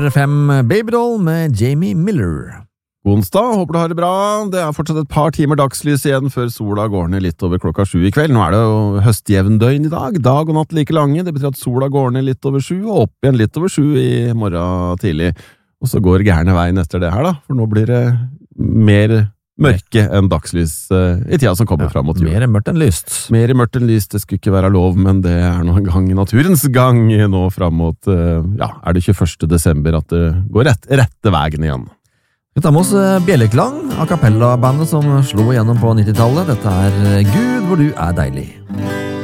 5 Babydoll med Jamie Miller. God onsdag, håper du har det bra. Det er fortsatt et par timer dagslys igjen før sola går ned litt over 7 i kveld. Nå er det jo høstjevndøgn i dag, dag og natt like lange. Det betyr at sola går ned litt over 7 og opp igjen litt over 7 i morgen tidlig. Og så går gærne veien etter det her da, for nå blir det mer mørke enn dagslys i tida som kommer frem mot jul. Mer mørkt enn lyst. Mer mørkt enn lyst, det skulle ikke være lov, men det er nå en gang naturens gang nå frem mot, er det 21. desember at det går rette veien igjen. Vi tar med oss Bjelleklang, a cappella-bandet som slo igjennom på 90-tallet. Dette er Gud hvor du er deilig.